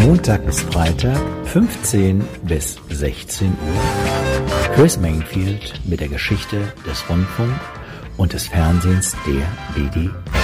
Montag bis Freitag, 15 bis 16 Uhr. Chris Mainfield mit der Geschichte des Rundfunk und des Fernsehens der DDR.